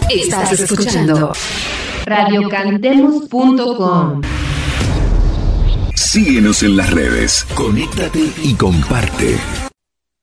Estás escuchando radiocantemos.com. Síguenos en las redes, conéctate y comparte.